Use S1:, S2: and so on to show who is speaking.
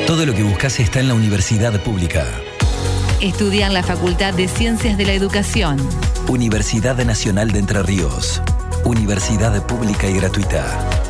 S1: Todo lo que buscas está en la Universidad Pública.
S2: Estudia en la Facultad de Ciencias de la Educación.
S1: Universidad Nacional de Entre Ríos. Universidad pública y gratuita.